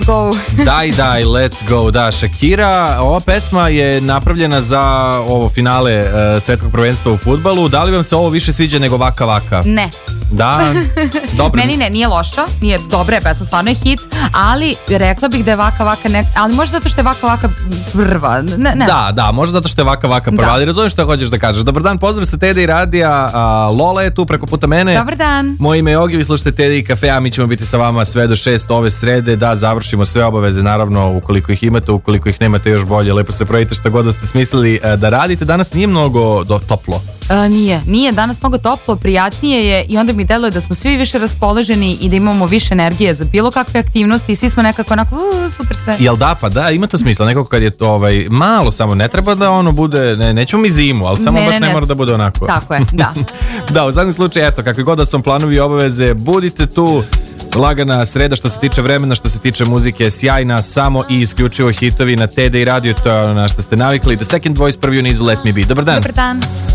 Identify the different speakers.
Speaker 1: go.
Speaker 2: Daj, let's go. Da, Shakira, ova pesma je napravljena za ovo finale svetskog prvenstva u fudbalu. Da li vam se ovo više sviđa nego Vaka Vaka?
Speaker 1: Ne.
Speaker 2: Da, dobro.
Speaker 1: Meni ne, nije loša, nije dobra je pesma, stvarno je hit, ali rekla bih da je Vaka Vaka ali možda zato što je Vaka Vaka prva. Ne.
Speaker 2: Da, možda zato što je Vaka Vaka prva, ali razumiješ što hoćeš da kažeš. Dobar dan, pozdrav sa Tede i radija, Lola je tu preko puta mene.
Speaker 1: Dobar dan.
Speaker 2: Moje ime je Ogi, vi slušate Tede i kafe, a mi ćemo biti sa vama sve do 6 ove srede, da završimo sve obaveze, naravno ukoliko ih imate, ukoliko ih nemate još bolje, lepo se projite šta god da ste smislili da radite. Danas nije mnogo toplo.
Speaker 1: Nije danas mnogo toplo, prijatnije je i onda mi deluje da smo svi više raspoloženi i da imamo više energije za bilo kakve aktivnosti i svi smo nekako onako super sve.
Speaker 2: Jel da, pa da, ima to smisla, nekako kad je to malo samo, ne treba da ono bude, nećemo mi zimu, ali samo baš ne mora da bude onako.
Speaker 1: Tako je, da.
Speaker 2: Da, u svakom slučaju, eto, kakvi god da su planovi i obaveze, budite tu. Lagana sreda što se tiče vremena, što se tiče muzike, sjajna, samo i isključivo hitovi na TD i radio, to je ono na što ste navikli. The Second Voice, prvi u nizu Let Me Be. Dobar dan.
Speaker 1: Dobar dan.